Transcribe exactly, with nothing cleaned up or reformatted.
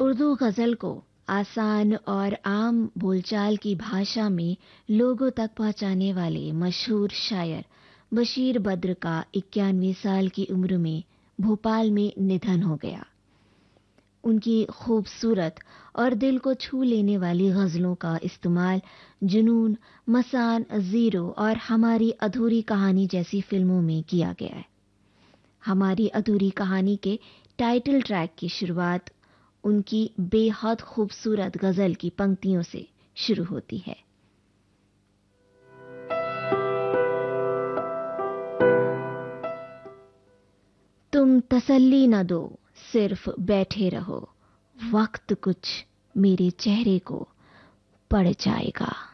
उर्दू गज़ल को आसान और आम बोलचाल की भाषा में लोगों तक पहुंचाने वाले मशहूर शायर बशीर बद्र का इक्यानवे साल की उम्र में भोपाल में निधन हो गया। उनकी खूबसूरत और दिल को छू लेने वाली गज़लों का इस्तेमाल जुनून, मसान, ज़ीरो और हमारी अधूरी कहानी जैसी फिल्मों में किया गया है। हमारी अधूरी कहानी के टाइटल ट्रैक की शुरुआत उनकी बेहद खूबसूरत गज़ल की पंक्तियों से शुरू होती है। तुम तसल्ली न दो, सिर्फ बैठे रहो, वक्त कुछ मेरे चेहरे को पड़ जाएगा।